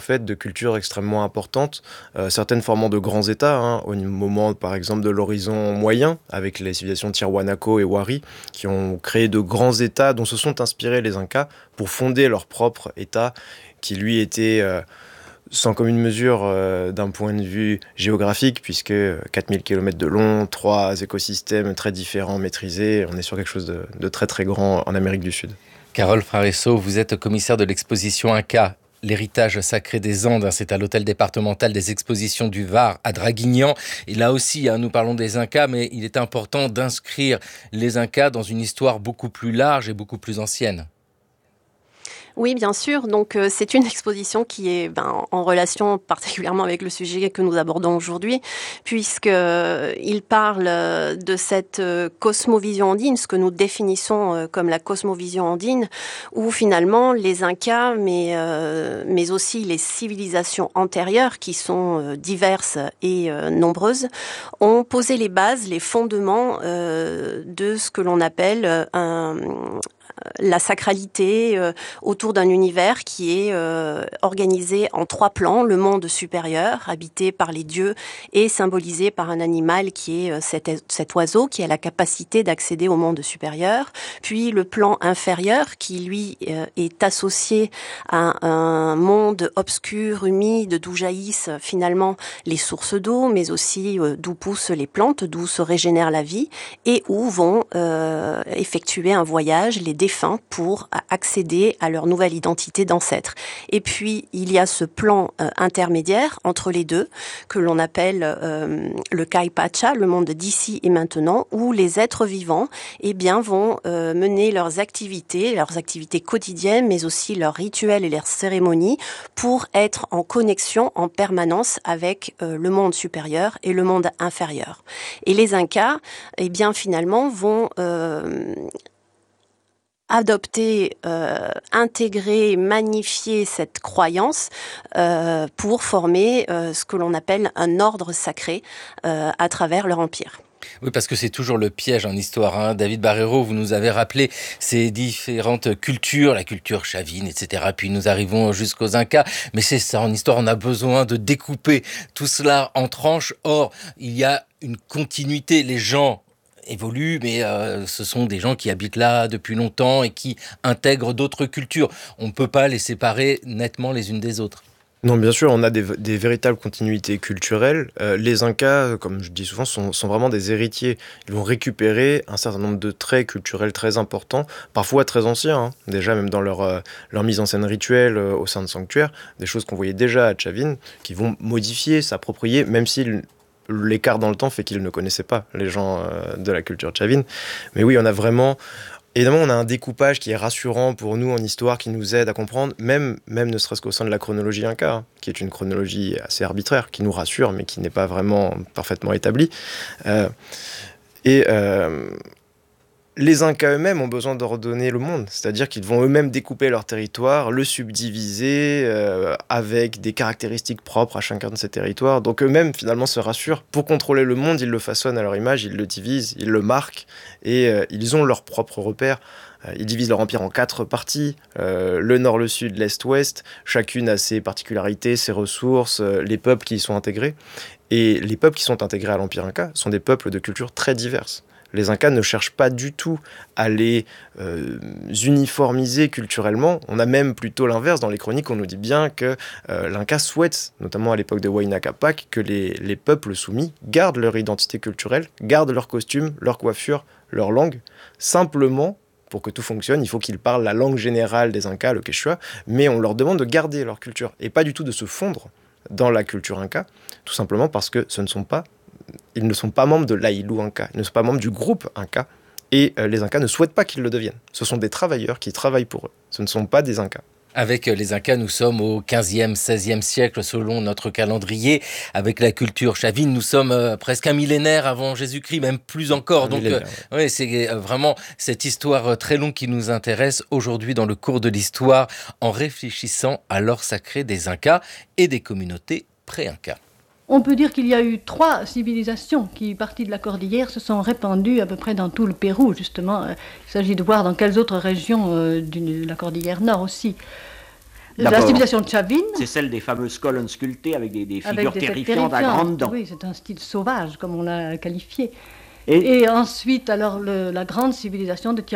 fait de cultures extrêmement importantes, certaines formant de grands États, hein, au moment par exemple de l'horizon moyen, avec les civilisations Tiahuanaco et Wari, qui ont créé de grands États dont se sont inspirés les Incas pour fonder leur propre État, qui lui était sans commune mesure d'un point de vue géographique, puisque 4000 km de long, 3 écosystèmes très différents maîtrisés, on est sur quelque chose de très très grand en Amérique du Sud. Carole Fraresso, vous êtes commissaire de l'exposition Inca, l'héritage sacré des Andes. C'est à l'hôtel départemental des expositions du Var à Draguignan. Et là aussi, nous parlons des Incas, mais il est important d'inscrire les Incas dans une histoire beaucoup plus large et beaucoup plus ancienne. Oui, bien sûr. Donc, c'est une exposition qui est en relation particulièrement avec le sujet que nous abordons aujourd'hui, puisqu'il parle de cette cosmovision andine, ce que nous définissons comme la cosmovision andine, où finalement les Incas, mais aussi les civilisations antérieures, qui sont diverses et nombreuses, ont posé les bases, les fondements de ce que l'on appelle la sacralité autour d'un univers qui est organisé en 3 plans. Le monde supérieur, habité par les dieux et symbolisé par un animal qui est cet oiseau qui a la capacité d'accéder au monde supérieur. Puis le plan inférieur qui, lui, est associé à un monde obscur, humide, d'où jaillissent finalement les sources d'eau, mais aussi d'où poussent les plantes, d'où se régénère la vie, et où vont effectuer un voyage les défunts pour accéder à leur nouvelle identité d'ancêtre. Et puis, il y a ce plan intermédiaire entre les deux, que l'on appelle le Kaipacha, le monde d'ici et maintenant, où les êtres vivants vont mener leurs activités quotidiennes, mais aussi leurs rituels et leurs cérémonies, pour être en connexion en permanence avec le monde supérieur et le monde inférieur. Et les Incas, finalement, vont adopter, intégrer, magnifier cette croyance pour former ce que l'on appelle un ordre sacré à travers leur empire. Oui, parce que c'est toujours le piège en histoire. David Barreiro, vous nous avez rappelé ces différentes cultures, la culture chavine, etc. Puis nous arrivons jusqu'aux Incas. Mais c'est ça, en histoire, on a besoin de découper tout cela en tranches. Or, il y a une continuité. Les gens évoluent, mais ce sont des gens qui habitent là depuis longtemps et qui intègrent d'autres cultures. On ne peut pas les séparer nettement les unes des autres. Non, bien sûr, on a des véritables continuités culturelles. Les Incas, comme je dis souvent, sont vraiment des héritiers. Ils vont récupérer un certain nombre de traits culturels très importants, parfois très anciens, déjà même dans leur mise en scène rituelle au sein de sanctuaires, des choses qu'on voyait déjà à Chavin, qui vont modifier, s'approprier, même si l'écart dans le temps fait qu'ils ne connaissaient pas les gens de la culture Chavin. Mais oui, on a vraiment... Évidemment, on a un découpage qui est rassurant pour nous en histoire, qui nous aide à comprendre, même ne serait-ce qu'au sein de la chronologie Inca, qui est une chronologie assez arbitraire, qui nous rassure, mais qui n'est pas vraiment parfaitement établie. Les Incas eux-mêmes ont besoin d'ordonner le monde, c'est-à-dire qu'ils vont eux-mêmes découper leur territoire, le subdiviser avec des caractéristiques propres à chacun de ces territoires. Donc eux-mêmes, finalement, se rassurent. Pour contrôler le monde, ils le façonnent à leur image, ils le divisent, ils le marquent, et ils ont leurs propres repères. Ils divisent leur empire en 4 parties, le nord, le sud, l'est, ouest. Chacune a ses particularités, ses ressources, les peuples qui y sont intégrés. Et les peuples qui sont intégrés à l'empire Inca sont des peuples de cultures très diverses. Les Incas ne cherchent pas du tout à les uniformiser culturellement. On a même plutôt l'inverse. Dans les chroniques, on nous dit bien que l'Inca souhaite, notamment à l'époque de Huayna Capac, que les peuples soumis gardent leur identité culturelle, gardent leurs costumes, leur coiffure, leur langue. Simplement, pour que tout fonctionne, il faut qu'ils parlent la langue générale des Incas, le Quechua, mais on leur demande de garder leur culture et pas du tout de se fondre dans la culture Inca, tout simplement parce que ils ne sont pas membres de l'Aïlou Inca, ils ne sont pas membres du groupe Inca, et les Incas ne souhaitent pas qu'ils le deviennent. Ce sont des travailleurs qui travaillent pour eux, ce ne sont pas des Incas. Avec les Incas, nous sommes au 15e, 16e siècle selon notre calendrier. Avec la culture chavine, nous sommes presque un millénaire avant Jésus-Christ, même plus encore. Donc, oui, c'est vraiment cette histoire très longue qui nous intéresse aujourd'hui dans le cours de l'histoire, en réfléchissant à l'or sacré des Incas et des communautés pré-Incas. On peut dire qu'il y a eu 3 civilisations qui, parties de la cordillère, se sont répandues à peu près dans tout le Pérou, justement. Il s'agit de voir dans quelles autres régions de la cordillère nord aussi. La civilisation de Chavin. C'est celle des fameuses colonnes sculptées avec des figures des terrifiantes à grandes dents. Oui, c'est un style sauvage, comme on l'a qualifié. Et ensuite, alors, la grande civilisation de